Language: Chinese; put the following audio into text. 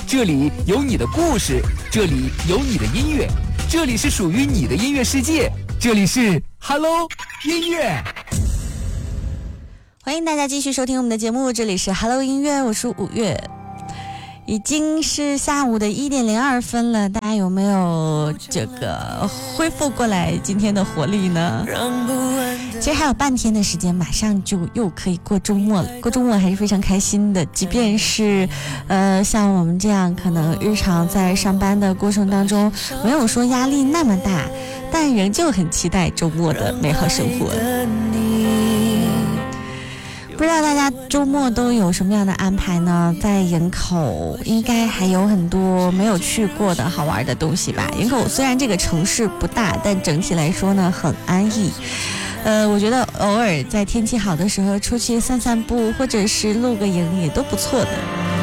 这里有你的故事，这里有你的音乐，这里是属于你的音乐世界，这里是 Hello 音乐。 欢迎大家继续收听我们的节目，这里是 Hello 音乐，我是五月。已经是下午的1:02了，大家有没有这个恢复过来今天的活力呢？其实还有半天的时间，马上就又可以过周末了。过周末还是非常开心的，即便是像我们这样可能日常在上班的过程当中没有说压力那么大，但仍旧很期待周末的美好生活。不知道大家周末都有什么样的安排呢？在营口应该还有很多没有去过的好玩的东西吧。营口虽然这个城市不大，但整体来说呢很安逸。我觉得偶尔在天气好的时候出去散散步，或者是露个营也都不错的。